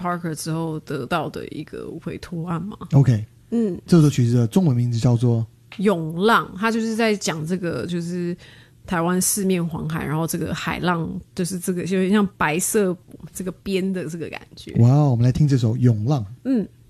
Parker 之后得到的一个委托案嘛。 OK， 这首曲子的中文名字叫做涌浪，他就是在讲这个就是台湾四面环海，然后这个海浪就是这个有点像白色这个边的这个感觉。 哇，我们来听这首涌浪。